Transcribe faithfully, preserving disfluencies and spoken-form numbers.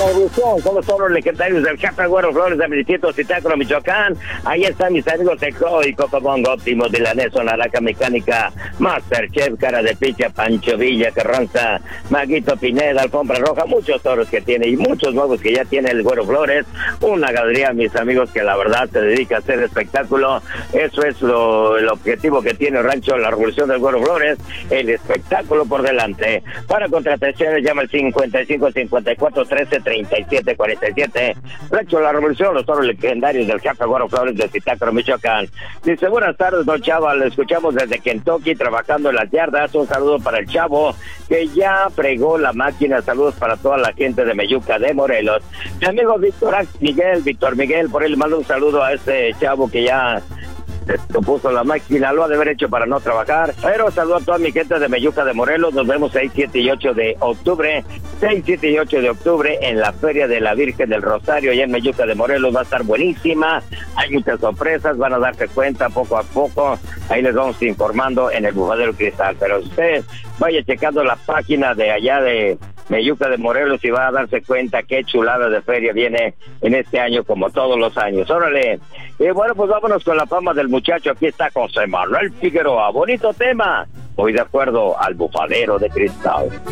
revolución, somos todos los legendarios del Jefe Güero Flores de Municipio Zitácuaro, Michoacán. Ahí están mis amigos de Croy, Cocobongo, Óptimo, Dilaneso, Naranja Mecánica, Masterchef, Cara de Picha, Pancho Villa, Carranza, Maguito Pineda, Alfombra Roja, muchos toros que tiene y muchos nuevos que ya tiene el Güero Flores. Una galería, mis amigos, que la verdad se dedica a hacer espectáculo. Eso es lo, el objetivo que tiene el rancho La Revolución del Güero Flores, el espectáculo por delante. Para contrataciones llama al cincuenta y cinco, cincuenta y cuatro, trece, treinta y siete, cuarenta y siete. Rancho La Revolución, los toros legendarios del Jefe Güero Flores de Zitácuaro, Michoacán. Dice, buenas tardes, don Chava, lo escuchamos desde Kentucky, trabajando en las yardas. Un saludo para el Chavo, que ya fregó la máquina. Saludos para toda la gente de Meyuca de Morelos. Mi amigo Víctor Miguel, Víctor Miguel, por él mando un saludo a ese Chavo que ya se puso la máquina, lo ha de haber hecho para no trabajar. Pero saludo a toda mi gente de Meyuca de Morelos. Nos vemos seis, siete y ocho de octubre. seis, siete y ocho de octubre en la Feria de la Virgen del Rosario, allá en Meyuca de Morelos. Va a estar buenísima. Hay muchas sorpresas, van a darse cuenta poco a poco. Ahí les vamos informando en el Bufadero Cristal. Pero usted vaya checando la página de allá de Meyuca de Morelos y va a darse cuenta qué chulada de feria viene en este año, como todos los años. Órale. Y bueno, pues vámonos con la fama del muchacho. Aquí está José Manuel Figueroa. Bonito tema. Voy de acuerdo al Bufadero de Cristal.